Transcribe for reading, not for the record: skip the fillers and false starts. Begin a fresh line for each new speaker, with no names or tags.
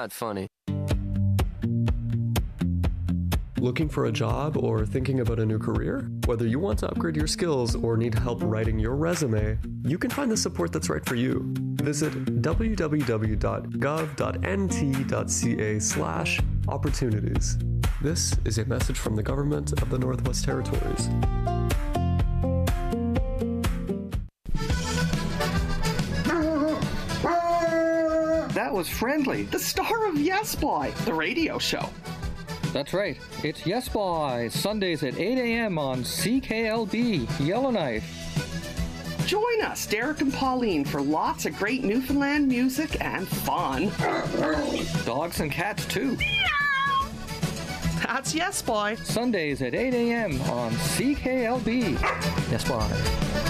not funny.
Looking for a job or thinking about a new career? Whether you want to upgrade your skills or need help writing your resume, you can find the support that's right for you. Visit www.gov.nt.ca/opportunities. This is a message from the Government of the Northwest Territories.
That was Friendly, the star of Yes Boy, the radio show.
That's right. It's Yes Boy, Sundays at 8 a.m. on CKLB, Yellowknife.
Join us, Derek and Pauline, for lots of great Newfoundland music and fun.
Dogs and cats, too.
That's Yes Boy.
Sundays at 8 a.m. on CKLB. Yes Boy.